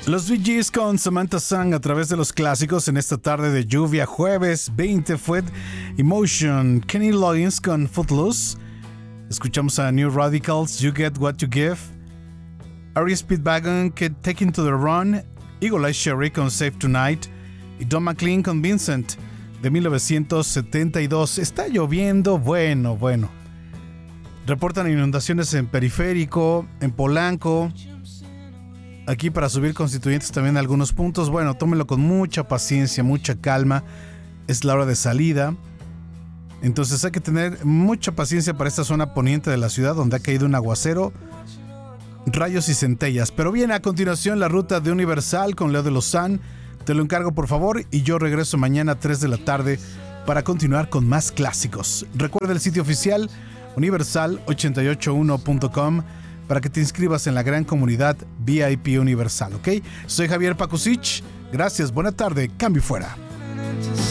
Los Bee Gees con Samantha Sang a través de los clásicos en esta tarde de lluvia, jueves 20 fue Emotion. Kenny Loggins con Footloose. Escuchamos a New Radicals, You Get What You Give. Ari Speedwagon, Taking to the Run. Eagle Eye Cherry con Save Tonight. Y Don McLean con Vincent de 1972. Está lloviendo, bueno. Reportan inundaciones en Periférico, en Polanco. Aquí para subir Constituyentes también en algunos puntos. Bueno, tómenlo con mucha paciencia, mucha calma. Es la hora de salida. Entonces hay que tener mucha paciencia para esta zona poniente de la ciudad donde ha caído un aguacero, rayos y centellas. Pero bien, a continuación la ruta de Universal con Leo de Lozán. Te lo encargo por favor y yo regreso mañana a 3 de la tarde para continuar con más clásicos. Recuerda el sitio oficial universal881.com para que te inscribas en la gran comunidad VIP Universal, ¿ok? Soy Javier Pakusich. Gracias, buena tarde, cambio y fuera.